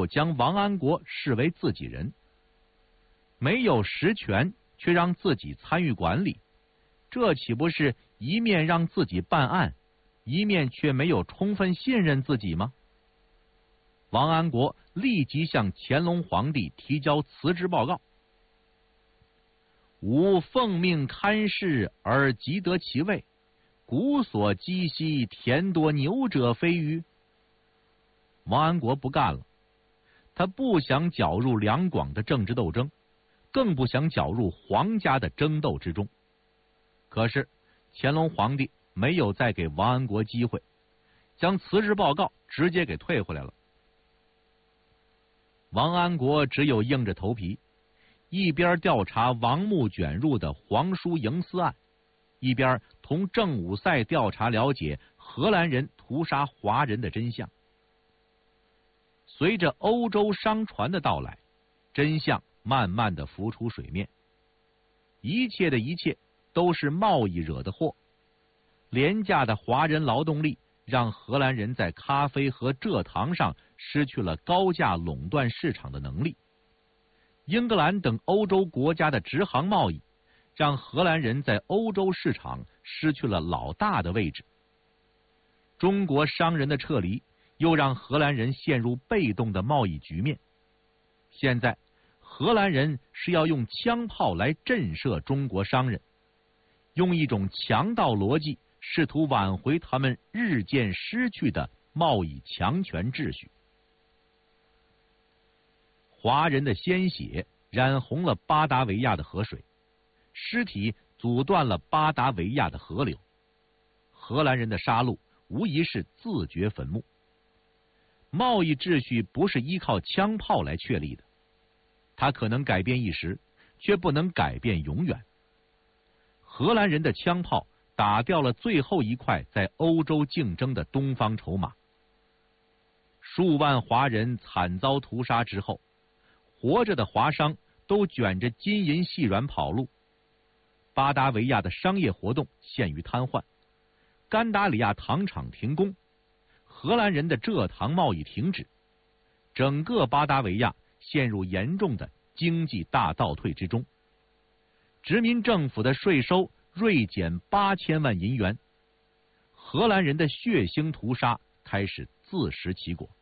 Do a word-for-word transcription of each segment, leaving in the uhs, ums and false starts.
有将王安国视为自己人，没有实权却让自己参与管理，这岂不是一面让自己办案，一面却没有充分信任自己吗？王安国立即向乾隆皇帝提交辞职报告。吾奉命看事而即得其位，古所积息，田多牛者非愚。王安国不干了，他不想搅入两广的政治斗争，更不想搅入皇家的争斗之中。可是乾隆皇帝没有再给王安国机会，将辞职报告直接给退回来了。王安国只有硬着头皮，一边调查王穆卷入的皇叔营私案，一边同郑武赛调查了解荷兰人屠杀华人的真相。随着欧洲商船的到来，真相慢慢的浮出水面。一切的一切都是贸易惹的祸。廉价的华人劳动力让荷兰人在咖啡和蔗糖上失去了高价垄断市场的能力。英格兰等欧洲国家的直航贸易让荷兰人在欧洲市场失去了老大的位置。中国商人的撤离又让荷兰人陷入被动的贸易局面。现在荷兰人是要用枪炮来震慑中国商人，用一种强盗逻辑试图挽回他们日渐失去的贸易强权秩序。华人的鲜血染红了巴达维亚的河水，尸体阻断了巴达维亚的河流。荷兰人的杀戮无疑是自掘坟墓。贸易秩序不是依靠枪炮来确立的，它可能改变一时，却不能改变永远。荷兰人的枪炮打掉了最后一块在欧洲竞争的东方筹码。数万华人惨遭屠杀之后，活着的华商都卷着金银细软跑路。巴达维亚的商业活动陷于瘫痪，甘达里亚糖厂停工，荷兰人的蔗糖贸易停止，整个巴达维亚陷入严重的经济大倒退之中。殖民政府的税收锐减八千万银元，荷兰人的血腥屠杀开始自食其果。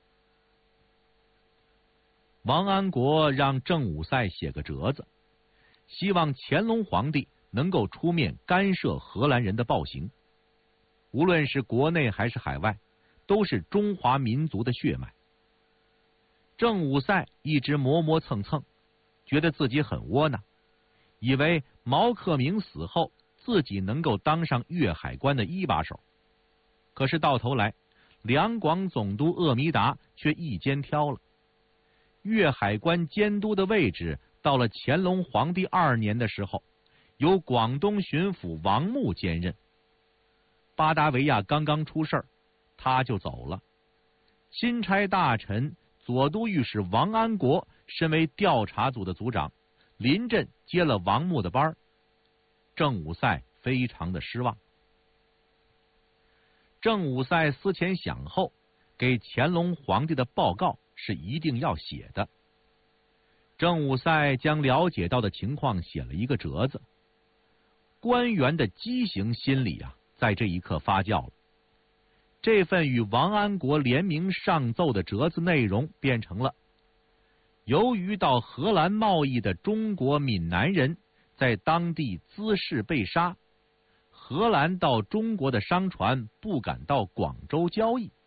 王安国让郑武赛写个折子，希望乾隆皇帝能够出面干涉荷兰人的暴行。无论是国内还是海外，都是中华民族的血脉。郑武赛一直磨磨蹭蹭，觉得自己很窝囊，以为毛克明死后自己能够当上粤海关的一把手。可是到头来，两广总督鄂弥达却一肩挑了。粤海关监督的位置到了乾隆皇帝二年的时候，由广东巡抚王穆兼任。巴达维亚刚刚出事儿，他就走了。钦差大臣左都御史王安国身为调查组的组长，临阵接了王穆的班儿。郑武赛非常的失望。郑武赛思前想后，给乾隆皇帝的报告是一定要写的。郑武赛将了解到的情况写了一个折子。官员的畸形心理啊，在这一刻发酵了。这份与王安国联名上奏的折子内容变成了：由于到荷兰贸易的中国闽南人在当地滋事被杀，荷兰到中国的商船不敢到广州交易。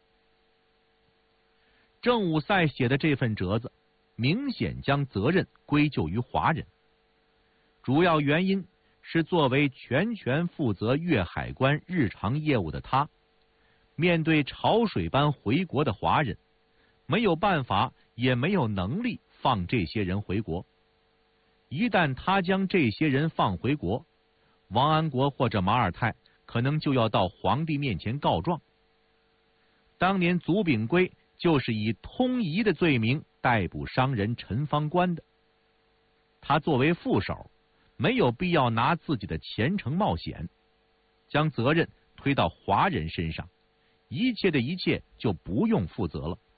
郑武赛写的这份折子明显将责任归咎于华人，主要原因是作为全权负责粤海关日常业务的他，面对潮水般回国的华人，没有办法也没有能力放这些人回国。一旦他将这些人放回国，王安国或者马尔泰可能就要到皇帝面前告状。当年祖炳圭就是以通夷的罪名逮捕商人陈方官的。他作为副手，没有必要拿自己的前程冒险，将责任推到华人身上，一切的一切就不用负责了。